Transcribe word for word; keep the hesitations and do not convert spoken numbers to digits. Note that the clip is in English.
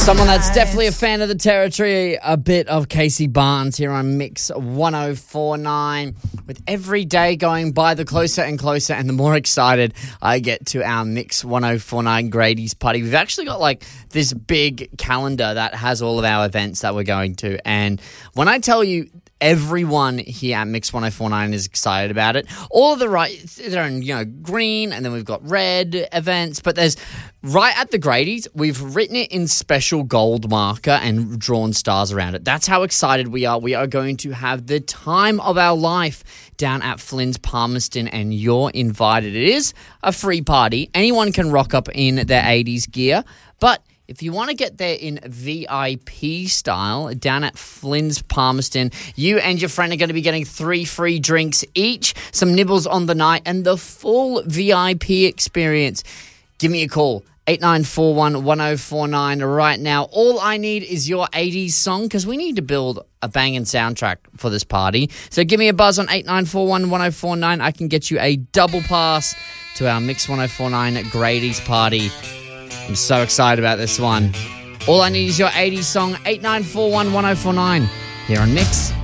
Someone that's definitely a fan of the territory, a bit of Casey Barnes here on Mix one oh four nine. With every day going by, the closer and closer and the more excited I get to our Mix one oh four nine Grady's party. We've actually got like this big calendar that has all of our events that we're going to. And when I tell you, everyone here at Mix one oh four nine is excited about it. All of the right, they're in, you know, green, and then we've got red events, but there's right at the Grady's, we've written it in special gold marker and drawn stars around it. That's how excited we are. We are going to have the time of our life down at Flynn's Palmerston, and you're invited. It is a free party. Anyone can rock up in their eighties gear, but if you want to get there in V I P style down at Flynn's Palmerston, you and your friend are going to be getting three free drinks each, some nibbles on the night, and the full V I P experience. Give me a call, eight nine four one, one oh four nine right now. All I need is your eighties song because we need to build a banging soundtrack for this party. So give me a buzz on eight nine four one, one oh four nine. I can get you a double pass to our Mix one oh four nine Grady's party. I'm so excited about this one. All I need is your eighties song, eight nine four one, one oh four nine, here on Mix